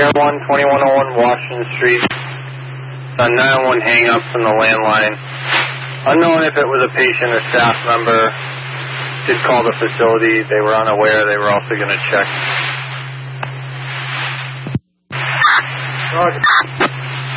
Air 1, 2101 Washington Street. It's on 901 hang-up from the landline. Unknown if it was a patient or staff member. Did call the facility. They were unaware. They were also going to check. Roger.